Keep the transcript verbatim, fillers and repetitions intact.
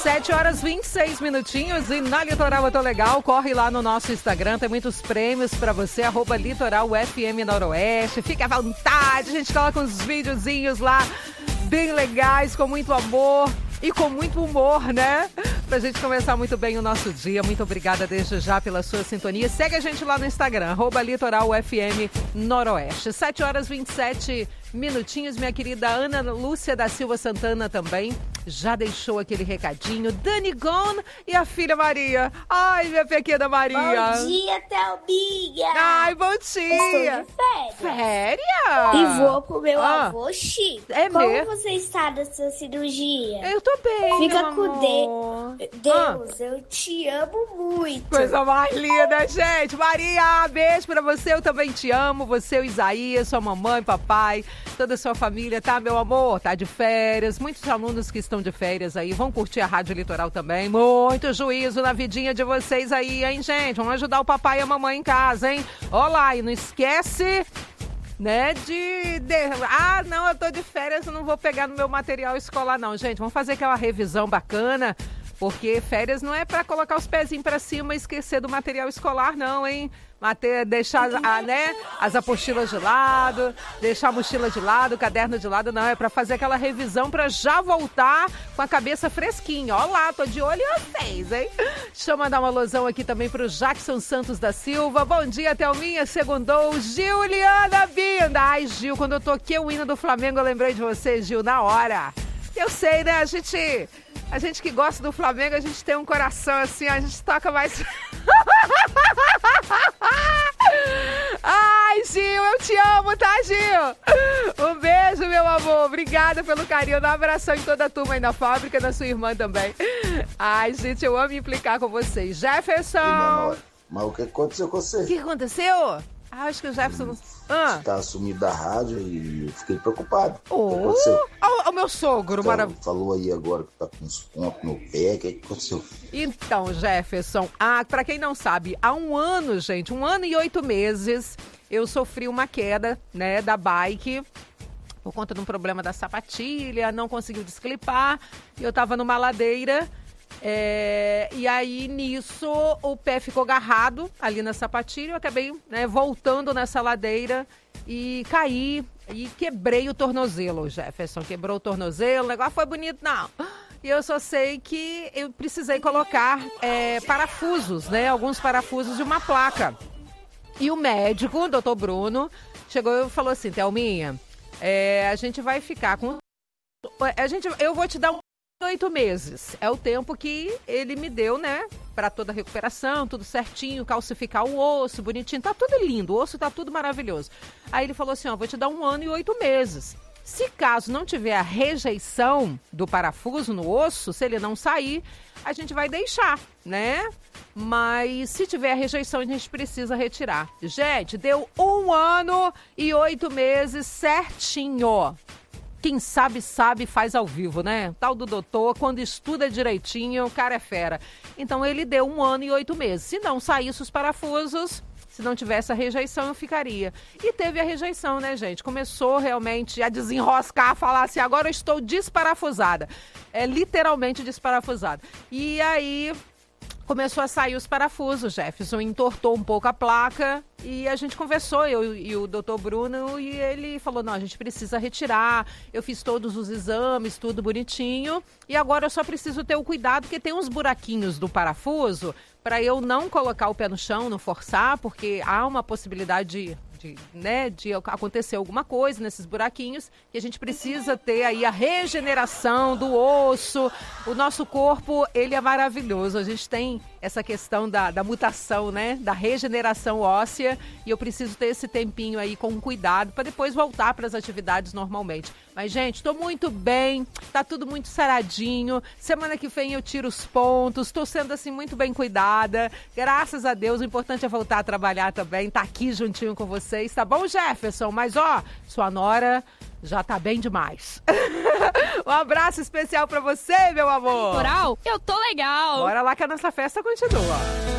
sete horas e vinte e seis minutinhos e na Litoral eu tô legal, corre lá no nosso Instagram, tem muitos prêmios pra você, arroba Litoral F M Noroeste, fica à vontade, a gente coloca uns videozinhos lá bem legais, com muito amor e com muito humor, né? Pra gente começar muito bem o nosso dia. Muito obrigada desde já pela sua sintonia. Segue a gente lá no Instagram, arroba Litoral F M Noroeste. sete horas e vinte e sete minutinhos. Minha querida Ana Lúcia da Silva Santana também já deixou aquele recadinho. Dani Gon e a filha Maria. Ai, minha pequena Maria. Bom dia, Thelminha. Ai, bom dia. Estou de férias. Férias? E vou pro meu Ah. avô Chico. É Como mesmo? você está nessa cirurgia? Eu tô bem, Fica meu com amor. Deus. Deus, eu te amo muito. Coisa mais linda, gente. Maria, beijo pra você. Eu também te amo. Você, o Isaías, sua mamãe, papai, toda a sua família, tá, meu amor? Tá de férias. Muitos alunos que estão de férias aí vão curtir a Rádio Litoral também. Muito juízo na vidinha de vocês aí, hein, gente? Vamos ajudar o papai e a mamãe em casa, hein? Olá, e não esquece... né, de, de... Ah, não, eu tô de férias, eu não vou pegar no meu material escolar, não. Gente, vamos fazer aquela revisão bacana, porque férias não é pra colocar os pezinhos pra cima e esquecer do material escolar, não, hein? Mate... Deixar a, né, as apostilas de lado, deixar a mochila de lado, o caderno de lado, não. É pra fazer aquela revisão pra já voltar com a cabeça fresquinha. Ó lá, tô de olho em vocês, hein? Deixa eu mandar uma alusão aqui também pro Jackson Santos da Silva. Bom dia, Thelminha, segundou. Juliana Binda. Ai, Gil, quando eu toquei o hino do Flamengo, eu lembrei de você, Gil, na hora. Eu sei, né? A gente, a gente que gosta do Flamengo, a gente tem um coração assim, a gente toca mais... Ai, Gil, eu te amo, tá, Gil? Um beijo, meu amor. Obrigada pelo carinho. Um abração em toda a turma aí na fábrica, na sua irmã também. Ai, gente, eu amo me implicar com vocês. Jefferson! Mas o que aconteceu com você? O que aconteceu? Ah, acho que o Jefferson... Ah. Você tá sumido da rádio e eu fiquei preocupado. Oh, o que aconteceu? O, o meu sogro, Então, maravilhoso. falou aí agora que tá com uns pontos no pé. O que aconteceu? Então, Jefferson, ah, pra quem não sabe, há um ano, gente, um ano e oito meses, eu sofri uma queda, né, da bike, por conta de um problema da sapatilha, não conseguiu desclipar, e eu tava numa ladeira, é, e aí nisso o pé ficou agarrado ali na sapatilha, eu acabei, né, voltando nessa ladeira e caí e quebrei o tornozelo, Jefferson, quebrou o tornozelo, o negócio foi bonito, não. E eu só sei que eu precisei colocar é, parafusos, né, alguns parafusos de uma placa. E o médico, o doutor Bruno, chegou e falou assim, Thelminha, é, a gente vai ficar com... A gente, eu vou te dar um oito meses. É o tempo que ele me deu, né? Para toda a recuperação, tudo certinho, calcificar o osso, bonitinho. Tá tudo lindo, o osso tá tudo maravilhoso. Aí ele falou assim, ó, vou te dar um ano e oito meses. Se caso não tiver a rejeição do parafuso no osso, se ele não sair, a gente vai deixar, né? Mas se tiver a rejeição, a gente precisa retirar. Gente, deu um ano e oito meses certinho. Quem sabe, sabe, faz ao vivo, né? Tal do doutor, quando estuda direitinho, o cara é fera. Então, ele deu um ano e oito meses. Se não saísse os parafusos, se não tivesse a rejeição, eu ficaria. E teve a rejeição, né, gente? Começou realmente a desenroscar, a falar assim, agora eu estou desparafusada. É literalmente desparafusada. E aí... começou a sair os parafusos, Jefferson, entortou um pouco a placa e a gente conversou, eu e o doutor Bruno, e ele falou, não, a gente precisa retirar, eu fiz todos os exames, tudo bonitinho, e agora eu só preciso ter o cuidado, porque tem uns buraquinhos do parafuso, para eu não colocar o pé no chão, não forçar, porque há uma possibilidade de, né, de acontecer alguma coisa nesses buraquinhos, e a gente precisa ter aí a regeneração do osso. O nosso corpo, ele é maravilhoso, a gente tem essa questão da, da mutação, né, da regeneração óssea, e eu preciso ter esse tempinho aí com cuidado, para depois voltar para as atividades normalmente. Mas, gente, tô muito bem, tá tudo muito saradinho, semana que vem eu tiro os pontos, tô sendo, assim, muito bem cuidada, graças a Deus, o importante é voltar a trabalhar também, tá aqui juntinho com vocês, tá bom, Jefferson? Mas, ó, sua nora já tá bem demais. Um abraço especial pra você, meu amor. Litoral, eu tô legal. Bora lá que a nossa festa continua.